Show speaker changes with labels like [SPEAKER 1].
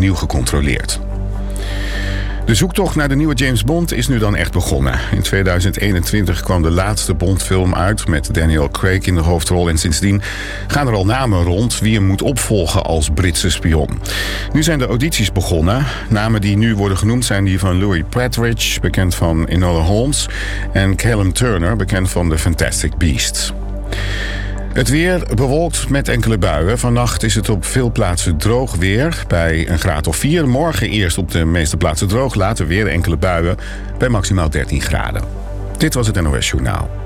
[SPEAKER 1] opnieuw gecontroleerd. De zoektocht naar de nieuwe James Bond is nu dan echt begonnen. In 2021 kwam de laatste Bond-film uit met Daniel Craig in de hoofdrol. En sindsdien gaan er al namen rond wie hem moet opvolgen als Britse spion. Nu zijn de audities begonnen. Namen die nu worden genoemd zijn die van Louis Partridge, bekend van Enola Holmes, en Callum Turner, bekend van The Fantastic Beasts. Het weer bewolkt met enkele buien. Vannacht is het op veel plaatsen droog weer bij een graad of 4. Morgen eerst op de meeste plaatsen droog, later weer enkele buien bij maximaal 13 graden. Dit was het NOS Journaal.